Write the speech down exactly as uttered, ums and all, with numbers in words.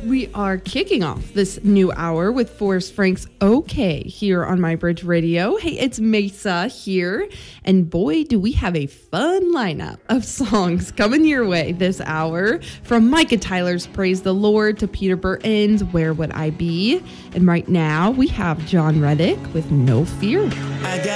We are kicking off this new hour with Forrest Frank's OK here on My Bridge Radio. Hey, it's Mesa here. And boy, do we have a fun lineup of songs coming your way this hour. From Micah Tyler's Praise the Lord to Peter Burton's Where Would I Be? And right now we have John Reddick with No Fear. I got